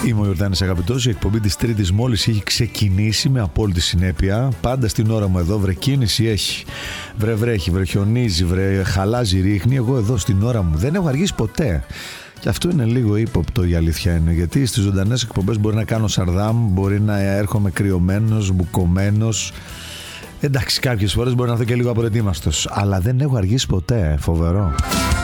Είμαι ο Ιορδάνης Αγαπητός. Η εκπομπή της Τρίτης μόλις έχει ξεκινήσει με απόλυτη συνέπεια. Πάντα στην ώρα μου εδώ, βρε κίνηση έχει. Βρε βρέχει, βρε χιονίζει, βρε χαλάζει, ρίχνει. Εγώ εδώ στην ώρα μου δεν έχω αργήσει ποτέ. Και αυτό είναι λίγο ύποπτο, η αλήθεια είναι. Γιατί στις ζωντανές εκπομπές μπορεί να κάνω σαρδάμ, μπορεί να έρχομαι κρυωμένος, μπουκωμένος. Εντάξει, κάποιες φορές μπορεί να έρθω και λίγο απροετοίμαστος. Αλλά δεν έχω αργήσει ποτέ. Φοβερό.